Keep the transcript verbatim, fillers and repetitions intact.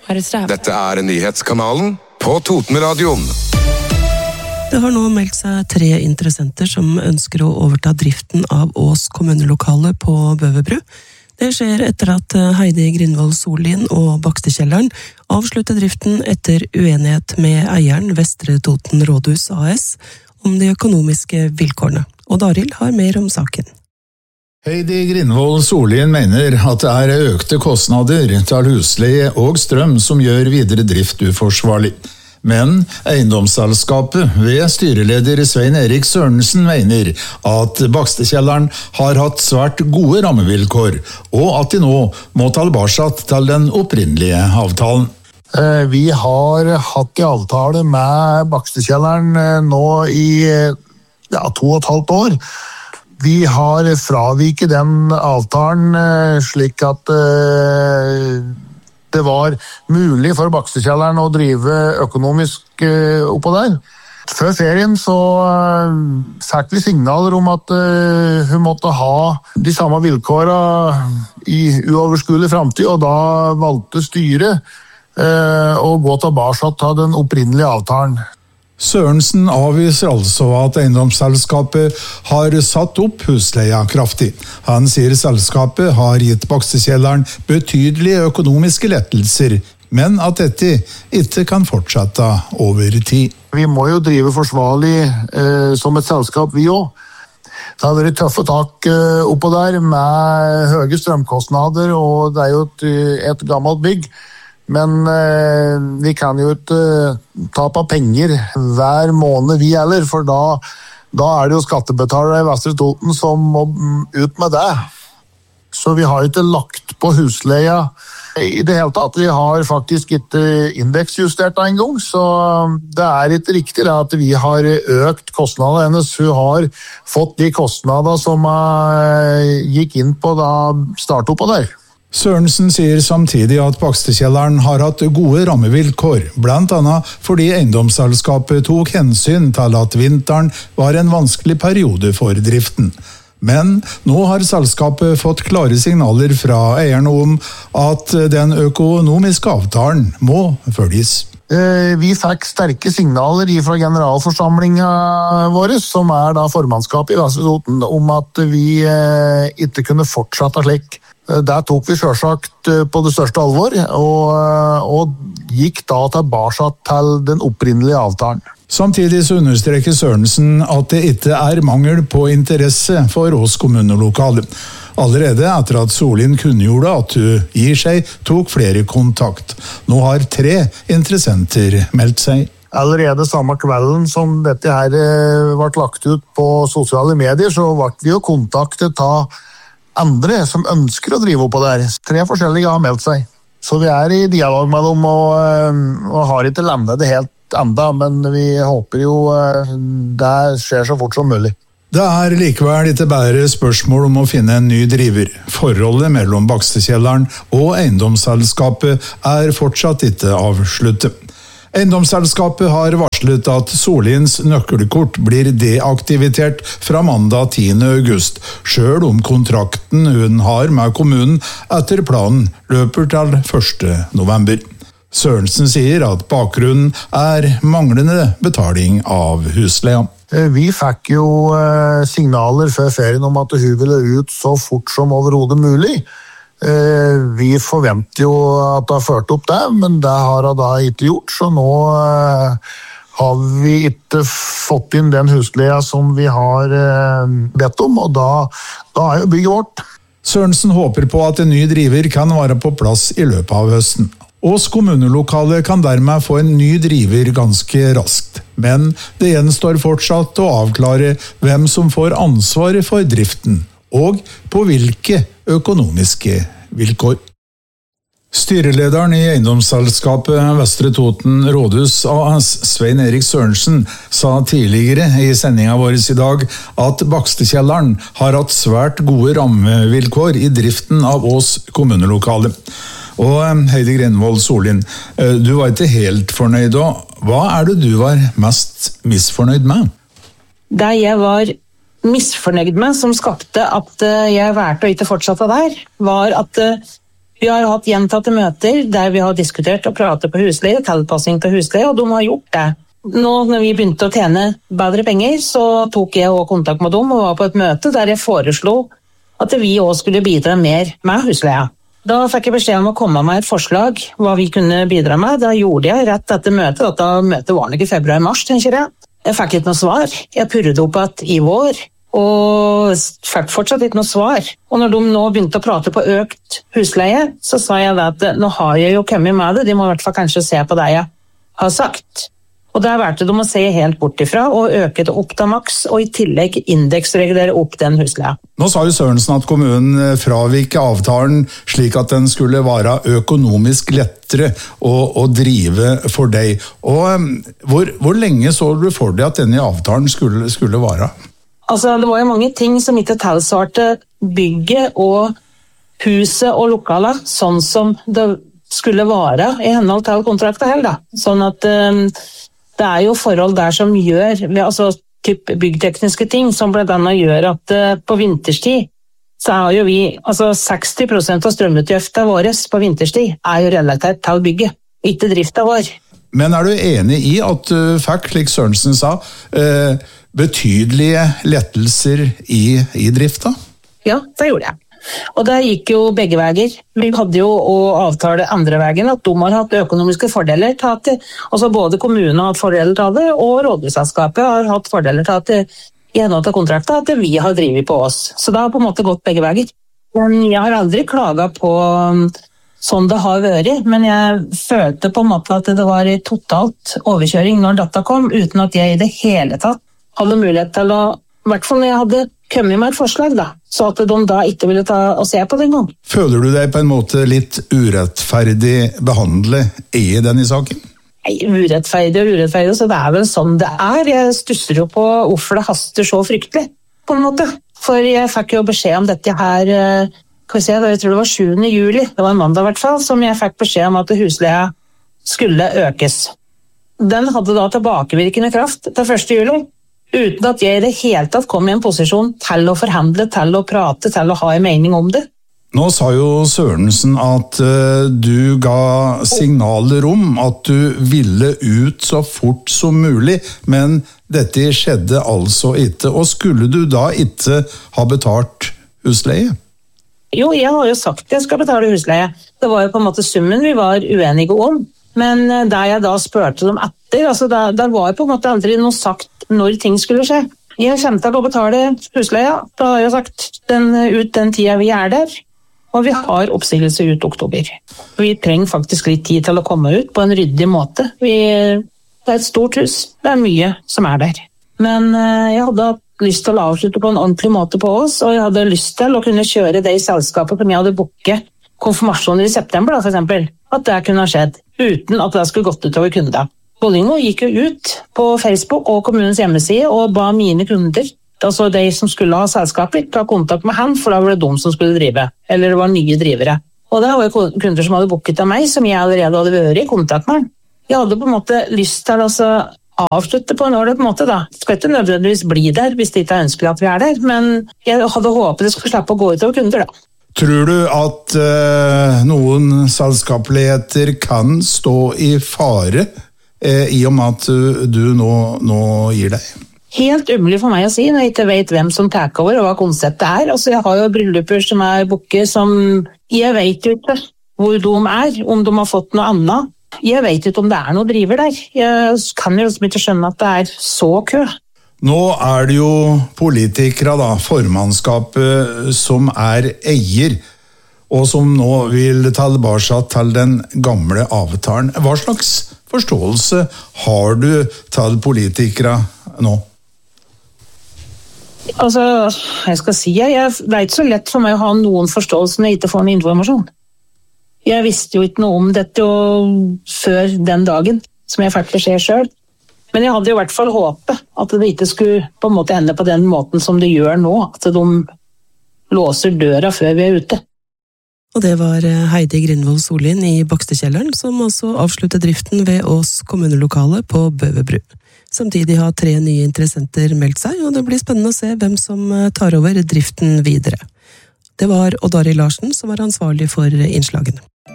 Dette er nyhetskanalen på Totenradioen. Det har nå meldt seg tre interessenter som ønsker å overta driften av Ås kommunelokale på Bøverbru. Det skjer etter at Heidi Grindvold Sollien og Bakstekjelleren avslutter driften etter uenighet med eieren Vestre Toten Rådhus A S om de økonomiske vilkårene. Og Daril har mer om saken. Heidi Grindvold Sollien mener at det er økte kostnader til husleie og strøm som gjør videre drift uforsvarlig. Men eiendomsselskapet ved styreleder Svein Erik Sørensen mener at Bakstekjelleren har hatt svært gode rammevilkår, og at de nå må ta tilbake til den opprinnelige avtalen. Vi har hatt en avtale med Bakstekjelleren nå i ja, to og et halvt år. Vi har fraviket den avtalen slik at det var mulig for Bakstekjelleren å drive økonomisk oppå der. Før ferien så fikk vi signaler om at hun måtte ha de samme vilkårene i uoverskuelig fremtid, og da valgte styret å gå tilbake til den opprinnelige avtalen. Sørensen avviser altså at eiendomsselskapet har satt opp husleia kraftig. Han sier selskapet har gitt Bakstekjelleren betydelige økonomiske lettelser, men at dette ikke kan fortsette over tid. Vi må jo drive forsvarlig eh, som et selskap vi også. Det har vært tøffe tak eh, oppå der med høye strømkostnader, og det er jo et, et gammelt bygg. Men eh, vi kan jo ikke eh, tape penger hver måned vi gjelder, for da, da er det jo skattebetalere i Vestre Toten som må ut med det. Så vi har ikke lagt på husleia i det hele tatt. Vi har faktisk ikke indeksjustert en gang, så det er ikke riktig det at vi har økt kostnadene hennes. Hun har fått de kostnadene som eh, gikk inn på da startet på der. Sørensen sier samtidig at Bakstekjelleren har hatt gode rammevilkår, blant annet fordi eiendomsselskapet tok hensyn til at vinteren var en vanskelig periode for driften. Men nå har selskapet fått klare signaler fra eierne om at den økonomiske avtalen må følges. Vi fikk sterke signaler fra generalforsamlingen vår, som er da formannskapet i Vestre Toten, om at vi ikke kunne fortsette slik. Der tok vi selvsagt på det største alvor, og, og gikk da tilbake til den opprinnelige avtalen. Samtidig så understreker Sørensen at det ikke er mangel på interesse for oss kommunelokale. Allerede etter at Sollien kunngjorde at hun gir seg, tok flere kontakt. Nå har tre interessenter meldt seg. Allerede samme kvelden som dette her ble lagt ut på sosiale medier, så ble vi jo kontaktet av andre som ønsker å drive oppå der. Tre forskjellige har meldt seg. Så vi er i dialog med dem og, og har ikke landet det helt enda, men vi håper jo det skjer så fort som mulig. Det er likevel ikke bare spørsmål om å finne en ny driver. Forholdet mellom Bakstekjelleren og eiendomsselskapet er fortsatt ikke avsluttet. Eiendomsselskapet har varslet at Solliens nøkkelkort blir deaktivitert fra mandag tiende august, selv om kontrakten hun har med kommunen etter planen løper til første november. Sørensen sier at bakgrunnen er manglende betaling av husleia. Vi fikk jo signaler før ferien om at hun ville ut så fort som overhodet mulig. Vi forventer jo at det har ført opp det, men det har det da ikke gjort, så nå har vi ikke fått inn den husleia som vi har bedt om, og da, da er jo bygget vårt. Sørensen håper på at en ny driver kan være på plass i løpet av høsten. Ås kommunelokale kan dermed få en ny driver ganske raskt, men det gjenstår fortsatt å avklare hvem som får ansvaret for driften, og på hvilke økonomiske vilkår. Styrelederen i eiendomsselskapet Vestre Toten Rådhus A S, Svein Erik Sørensen, sa tidligere i sendingen vår i dag at Bakstekjelleren har hatt svært gode rammevilkår i driften av Ås kommunelokale. Og Heidi Grindvold Sollien, du var ikke helt fornøyd, og hva er det du var mest misfornøyd med? Det jeg var misfornøyd med, som skapte at jeg valgte å ikke fortsette der, var at Vi har hatt gjentatte møter der vi har diskutert og pratet på husleie, tilpassing til husleie, og de har gjort det. Nå når vi begynte å tjene bedre penger, så tok jeg også kontakt med dem og var på et møte der jeg foreslo at vi også skulle bidra mer med husleia. Da fikk jeg beskjed om å komme med et forslag hva vi kunne bidra med. Da gjorde jeg rett etter møtet, dette møtet var nok i februar-mars, tenker jeg. Jeg fikk ikke noe svar. Jeg purret opp at i vår, og fikk fortsatt ikke noe svar. Og når de nå begynte å prate på økt husleie, så sa jeg at nå har jeg jo kommet med det, de må i hvert fall kanskje se på det jeg har sagt. Og der valgte de å se helt bort ifra og øke det opp til maks, og i tillegg indeksregulere opp den husleia. Nå sa jo Sørensen at kommunen fravik avtalen slik at den skulle være økonomisk lettere å, å drive for deg. Og hvor, hvor lenge så du for deg at denne avtalen skulle, skulle vare? Altså, det var jo mange ting som ikke tilsvarte bygget og huset og lokalet, sånn som det skulle være i henhold til kontrakten heller. Sånn at um, det er jo forhold der som gjør, altså typ byggtekniske ting, som blant annet gjør at uh, på vinterstid, så er jo vi, altså seksti prosent av strømutgiften våre på vinterstid er jo relatert til bygget, ikke driften vår. Men er du enig i at du fikk, slik Sørensen sa, uh, betydelige lettelser i, i driften? Ja, det gjorde jeg. Og det gikk jo begge veier. Vi hadde jo å avtale andre veien at de har hatt økonomiske fordeler til at det, altså både kommunen har hatt fordeler til det, og rådhusselskapet har hatt fordeler til at det, i henhold til kontrakten at vi har drivet på oss. Så det har på en måte gått begge veier. Men jeg har aldri klaget på sånn det har vært, men jeg følte på en måte at det var totalt overkjøring når data kom, uten at jeg i det hele tatt hadde mulighet til å, i hvert fall når jeg hadde kommet med et forslag da, så at de da ikke ville ta og se på det en gang. Føler du deg på en måte litt urettferdig behandlet i denne saken? Nei, urettferdig og urettferdig, så det er vel sånn det er. Jeg stusser jo på hvorfor det haster så fryktelig, på en måte. For jeg fikk jo beskjed om dette her, hva si, jeg tror det var sjuende juli, det var en mandag i hvert fall, som jeg fikk beskjed om at husleia skulle økes. Den hadde da tilbakevirkende kraft til første juli. Uten at jeg i det hele tatt kom i en posisjon til å forhandle, til å prate, til å ha en mening om det. Nå sa jo Sørensen at uh, du ga signaler om at du ville ut så fort som mulig, men dette skjedde altså ikke. Og skulle du da ikke ha betalt husleie? Jo, jeg har jo sagt at jeg skal betale husleie. Det var jo på en måte summen vi var uenige om. Men der jeg da spørte dem etter, altså der, der var jo på en måte aldri noe sagt når ting skulle skje. Jeg kommer til å betale husleia, da har jeg sagt den, ut den tida vi er der, og vi har oppsigelse ut oktober. Vi trenger faktisk litt tid til å komme ut på en ryddig måte. Vi, det er et stort hus, det er mye som er der. Men jeg hadde hatt lyst til å avslutte på en ordentlig måte på oss, og jeg hadde lyst til å kunne kjøre det i selskapet som jeg hadde booket konfirmasjoner i september, da, for eksempel. At det kunne ha skjedd, uten at det skulle gått ut over kunder. Bollingo gikk jo ut på Facebook og kommunens hjemmeside og ba mine kunder, altså de som skulle ha selskapet, ta kontakt med han, for da var det de som skulle drive, eller det var nye drivere. Og det var jo kunder som hadde booket av meg, som jeg allerede hadde vært i kontakt med. Jeg hadde på en måte lyst til å avslutte på en ålreit måte, da. Det skal ikke nødvendigvis bli der, hvis det ikke er ønskelig at vi er der, men jeg hadde håpet det skulle slippe å gå ut over kunder, da. Tror du at uh, noen selskapeligheter kan stå i fare uh, i og med at du, du nå, nå gir deg? Helt umulig for meg å si når jeg ikke vet hvem som tar over og hva konseptet er. Altså, jeg har jo brylluper som er booket som jeg vet jo ikke hvor de er, om de har fått noe annet. Jeg vet ikke om det er noe driver der. Jeg kan jo liksom ikke skjønne at det er så kø. Nå er det jo politikere, da, formannskapet, som er eier, og som nå vil ta tilbake til den gamle avtalen. Hva slags forståelse har du til politikere nå? Altså, jeg skal si, jeg, det er ikke så lett for meg å ha noen forståelse når jeg ikke får noen informasjon. Jeg visste jo ikke noe om dette før den dagen, som jeg fikk beskjed selv. Men jeg hadde jo i hvert fall håpet at det ikke skulle på en måte ende på den måten som det gjør nå, at de låser døra før vi er ute. Og det var Heidi Grindvold Sollien i Bakstekjelleren, som også avsluttet driften ved Ås kommunelokale på Bøverbru. Samtidig har tre nye interessenter meldt seg, og det blir spennende å se hvem som tar over driften videre. Det var Odd Arild Larsen som var ansvarlig for innslagene.